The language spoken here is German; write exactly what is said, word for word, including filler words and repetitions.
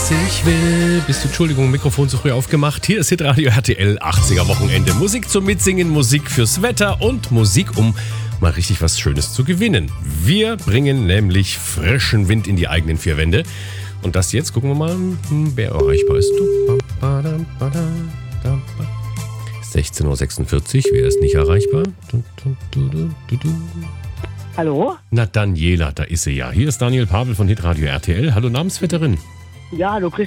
was ich will. Bist du, Entschuldigung, Mikrofon zu früh aufgemacht. Hier ist Hitradio R T L achtziger Wochenende. Musik zum Mitsingen, Musik fürs Wetter und Musik, um mal richtig was Schönes zu gewinnen. Wir bringen nämlich frischen Wind in die eigenen vier Wände. Und das jetzt, gucken wir mal, wer erreichbar ist. sechzehn Uhr sechsundvierzig, wer ist nicht erreichbar? Hallo? Na, Daniela, da ist sie ja. Hier ist Daniel Pavel von Hitradio R T L. Hallo, Namensvetterin. Ja, hallo, grüß